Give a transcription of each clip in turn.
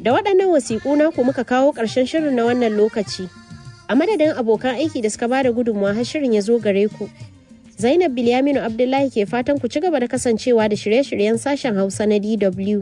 Da waɗannan wasiƙu naku muka kawo ƙarshen shirin na wannan lokaci. A madadin abokan aiki da suka bada gudunmawa har shirin ya zo gare ku. Zainab Bilyaminu Abdullahi ke fatan ku ci gaba da kasancewa da shirye-shiryen sashen Hausa na DW.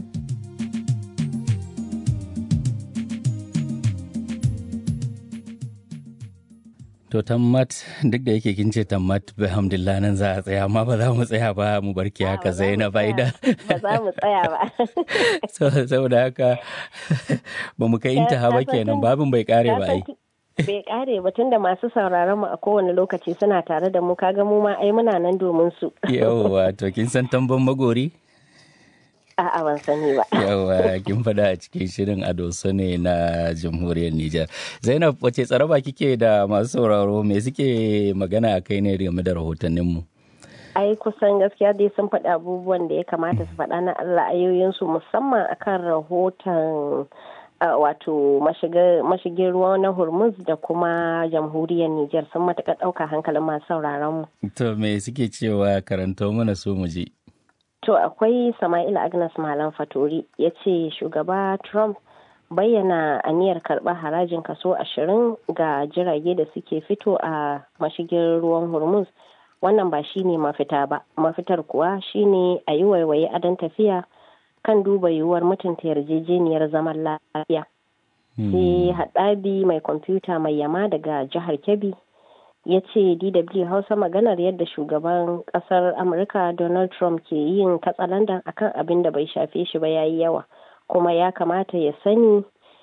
To tammat duk da yake kin ce tammat alhamdulillah nan za a tsaya amma ba za mu tsaya ba mu barki haka Zainab Aida. Ba za mu tsaya ba. Saboda haka ba mu kai intaha ba kenan babin bai kare ba ai. Bai kare ba tunda masu sauraron mu a kowane lokaci suna tare da mu kaga mu ma ai muna nan domin su. Yawwa to kin san tamban magori? A'a ban sani ba. Yawa kin fada a cikin shirin Adoso ne na jamhuriyar Nijar. Zainab wace tsaraba kike da masu sauraro me suke magana a kai ne game da rahotanninmu? Ai kusan gaskiya dai sun faɗi abubuwan da ya kamata su faɗa na ra'ayoyinsu musamman akan rahoton wato mashigin ruwa na Hormuz da kuma jamhuriyar Nijar sun matuƙar ɗauka hankalin masu sauraron mu. To me suke cewa karanto mana su mu je? To akwai Sama'il Agnes Malam Fatori ya ce shugaba Trump bayyana aniyar karɓar harajin kaso 20 ga jirage da suke fito a mashigin ruwan Hormuz. Wannan ba shi ne mafita ba. Mafitar kuwa shi ne a yi waiwaye adon tafiya kan duba yiwuwar mutunta yarjejeniyar zaman lafiya. Sai Haɗabi mai kwamfuta mai yama daga jihar Kebbi ya ce DW Hausa maganar yadda shugaban kasar Amurka Donald Trump ke yin katsalandan akan abin da bai shafe shi ba yayi yawa kuma ya kamata ya sani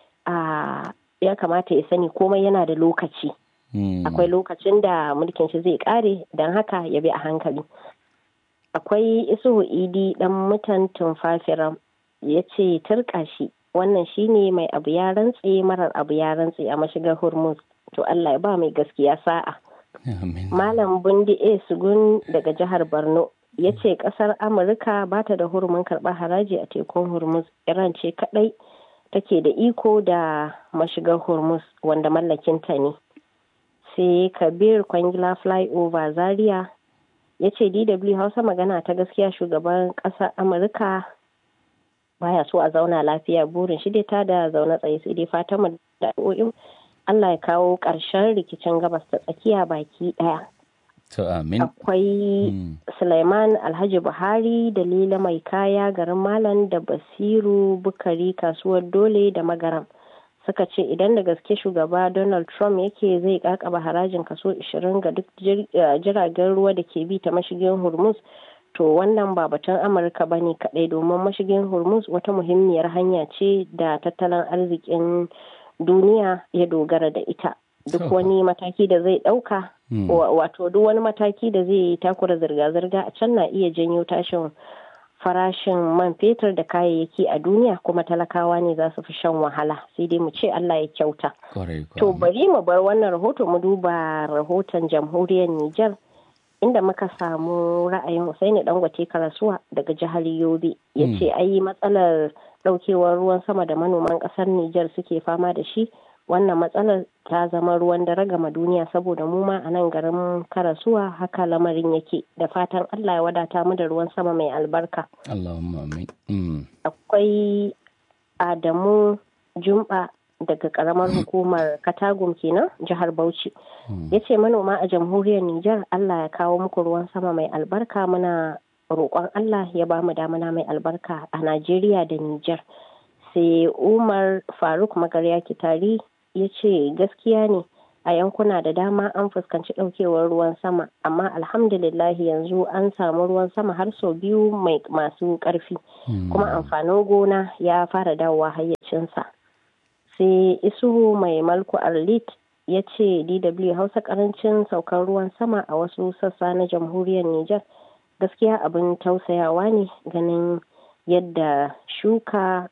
komai yana da lokaci. Akwai lokacin da mulkin shi zai kare don haka ya bi a hankali. Akwai Isuhu Idi dan mutan Tumfafiram ya ce turka shi wannan shine mai abu ya rantse marar abu ya rantse a mashigar Hormuz to Allah ya ba mai gaskiya sa'a. Malam Bundi A. Sugun daga jihar Borno ya ce kasar Amurka ba ta da hurumin karɓar haraji a tekun Hormuz. Iran ce kaɗai take da iko da mashigar Hormuz wanda mallakinta ne. Sai Kabir Kwangila Flyover Zaria ya ce DW Hausa magana ta gaskiya shugaban ƙasar Amurka baya so a zauna lafiya burin shi dai ta da zaune tsaye sai dai fatan mu da Allah ya kawo ƙarshen rikicin gabas ta tsakiya baki ɗaya. To amin. Akwai Sulaiman Alhaji Buhari da Lila Mai Kaya garin Malam da Basiru Bukari kasuwar Dole da Magaram. Suka ce idan da gaske shugaba Donald Trump yake zai kakaba harajin kaso 20 ga duk jiragen ruwa da ke bi ta mashigin Hormuz, to wannan ba batun Amurka ba ne kaɗai domin mashigin Hormuz wata muhimmiyar hanya ce da tattalin arzikin duniya ya dogara da ita. Duk wani mataki da zai ɗauka, wato duk wani mataki da zai takura zirga-zirga a can na iya janyo tashin farashin man fetur da kayayyaki a duniya kuma talakawa ne za su fi shan wahala sai dai mu ce Allah ya kyauta. To bari mu bar wannan rahoto mu duba rahoton jamhuriyar Nijar inda muka samu ra'ayin Hussaini Dangote Karasuwa daga jihar Yobe ya ce ai matsalar daukewar ruwan sama da manoman kasar Nijar suke fama da shi wannan matsalar ta zama ruwan dare gama duniya saboda mu ma a nan garin Karasuwa haka lamarin yake da fatan Allah ya wadata mu da ruwan sama mai albarka. Allahumma amin. Akwai Adamu Jumba daga karamar hukumar Katagum kenan jihar Bauchi ya ce manoma a jamhuriyar Nijar Allah ya kawo muku ruwan sama mai albarka muna roƙon Allah ya ba mu damuna mai albarka a Najeriya da Nijar. Sai Umar Faruk Magarya Kitari ya ce gaskiya ne a yankuna da dama an fuskanci ɗaukewar ruwan sama amma alhamdulillah yanzu an samu ruwan sama har sau biyu masu ƙarfi kuma amfanin gona ya fara dawowa hayyacinsa. Sai Isuhu mai Malku Arlit ya ce DW Hausa karancin saukar ruwan sama a wasu sassa na jamhuriyar Nijar gaskiya abin tausayawa ne ganin yadda shuka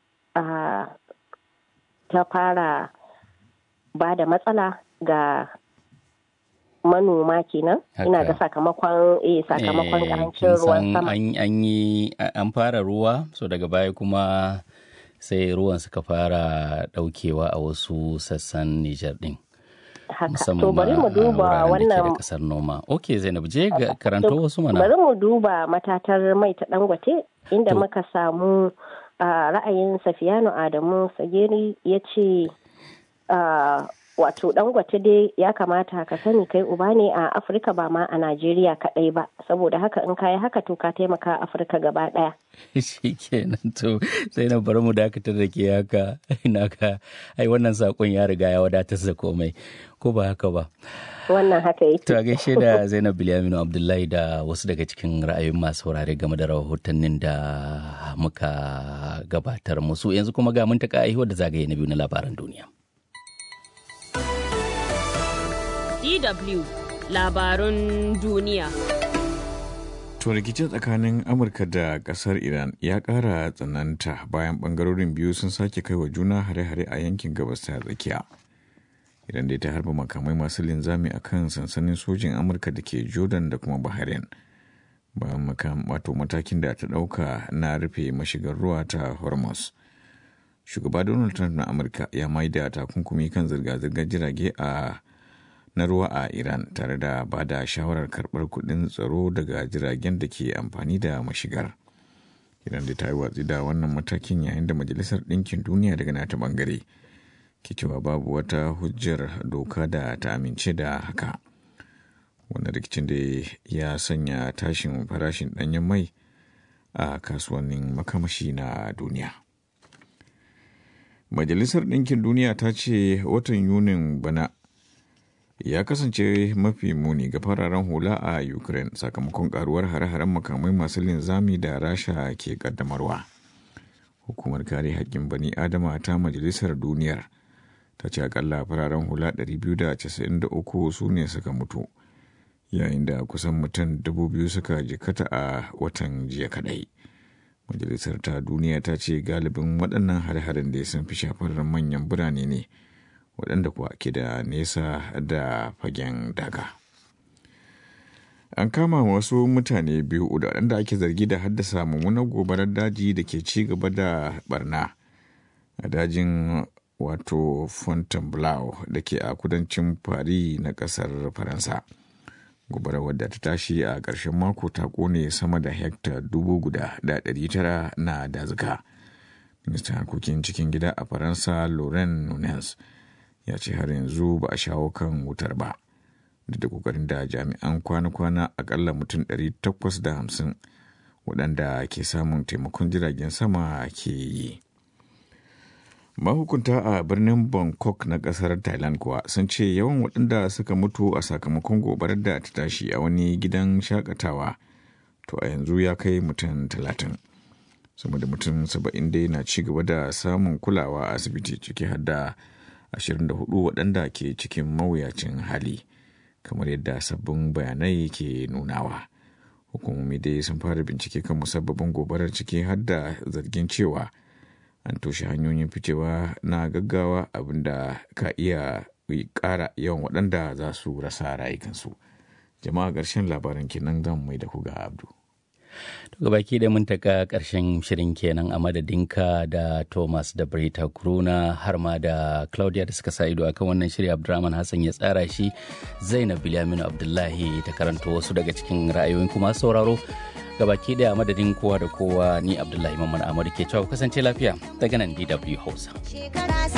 ta fara ba da matsala ga manoma kenan ina ga sakamakon karancin ruwan sama an fara ruwa so daga baya kuma sai ruwan suka fara daukewa a wasu sassan Nijar din. To bari mu duba wannan kasar noma. Okay Zainab je karanto wasu mana. Bari mu duba matatar mai ta Dangote inda muka samu ra'ayin Safiyanu Adamu Sageri ya ce wato Dangote dai ya kamata ka sani kai uba ne a Afirka ba ma a Najeriya kaɗai ba, saboda haka in kayi haka to ka taimaka Afirka gaba ɗaya. Shi kenan to sai na bari mu dakatar da ke haka ina ka ai wannan sakon ya riga ya wadatar da komai ko ba haka ba. Wannan haka yake. To a gaishe da Zainab Bilyaminu Abdullahi da wasu daga cikin ra'ayoyin masu saurare game da rahotannin da muka gabatar musu. Yanzu kuma ga mun taka aihuwar da zagaye na biyu na labaran duniya. DW labarun duniya. To rikicin tsakanin Amurka da kasar Iran ya ƙara tsananta bayan ɓangarorin biyu sun sake kai wa juna hare-hare a yankin gabas ta tsakiya. Iran dai ta harba makamai masu linzami a kan sansanin sojin Amurka da ke Jordan da kuma Bahrain. Bayan matakin da ta ɗauka na rufe mashigar ruwa ta Hormuz. Shugaba Donald Trump na Amurka ya maida takunkumi kan zirga-zirgar jirage na ruwa a Iran tare da ba da shawarar karɓar kuɗin tsaro daga jiragen da ke amfani da mashigar. Iran da ta yi watsi da wannan matakin yayin da Majalisar Ɗinkin Duniya daga nata ɓangare ke cewa babu wata hujjar doka da ta amince da haka. Wannan rikicin da ya sanya tashin farashin ɗanyen mai a kasuwannin makamashi na duniya. Majalisar Ɗinkin Duniya ta ce watan Yunin bana ya kasance mafi muni ga fararen hula a Ukraine sakamakon karuwar hare-haren makamai masu linzami da Rasha ke kaddamarwa. Hukumar kare haƙƙin bani Adama ta Majalisar Duniyar ta ce akalla fararen hula 293 su ne suka mutu, yayin da kusan mutum 2,000 suka jikata a watan jiya kadai. Majalisar ta Duniya ta ce galibin waɗannan hare-haren da sun fi shafar manyan birane ne, waɗanda kuwa ke da nesa da fagen daga. An kama wasu mutane biyu da waɗanda ake zargi da haddasa mummunar gobarar daji da ke ci gaba da barna a dajin wato Fontainebleau da ke a kudancin Paris na ƙasar Faransa. Gobarar wadda ta tashi a ƙarshen mako ta ƙone sama da hekta 1,900 na dazuka. Ministan harkokin cikin gida a Faransa Laurent Nunez ya ce har yanzu ba a shawo kan wutar ba, da kokarin da jami'an kwana-kwana akalla mutum 850 waɗanda ke samun taimakon jiragen sama ke yi. Mahukunta a birnin Bangkok na ƙasar Thailand kuwa sun ce yawan waɗanda suka mutu a sakamakon gobarar da ta tashi a wani gidan shakatawa to a yanzu ya kai mutum 30. Sama da mutum 70 dai na ci gaba da samun kulawa a asibiti, ciki har da 24 waɗanda ke cikin mawuyacin hali, kamar yadda sabbin bayanai ke nunawa. Hukumomi dai sun fara bincike kan musabbabin gobarar, ciki har da zargin cewa an toshe hanyoyin ficewa na gaggawa, abinda ka iya ƙara yawan waɗanda za su rasa rayukansu. Jama'a ƙarshen labarin kenan, zan mai da ku ga Abdu. Gabaki da mun taka ƙarshen shirin kenan a madadinka da Thomas da Brita Kuruna har ma da Claudia da suka sa ido akan wannan shiri. Abdurrahman Hassan ya tsara shi, Zainab Bilyaminu Abdullahi ta karanto wasu daga cikin ra'ayoyin kuma sauraro. Gabaki da madadin kowa da kowa, ni Abdullahi Mamman Ahmadu ke cewa kasance lafiya daga nan DW Hausa.